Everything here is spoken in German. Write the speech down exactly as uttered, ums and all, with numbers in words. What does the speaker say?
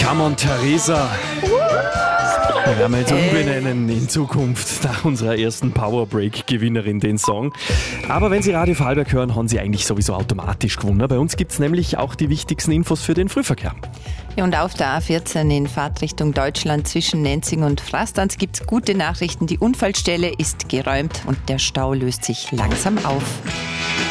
Come on, Theresa. Wir werden wir jetzt umbenennen in Zukunft nach unserer ersten Powerbreak-Gewinnerin den Song. Aber wenn Sie Radio Vorarlberg hören, haben Sie eigentlich sowieso automatisch gewonnen. Bei uns gibt es nämlich auch die wichtigsten Infos für den Frühverkehr. Ja, und auf der A vierzehn in Fahrtrichtung Deutschland zwischen Nenzing und Frastanz gibt es gute Nachrichten. Die Unfallstelle ist geräumt und der Stau löst sich langsam auf.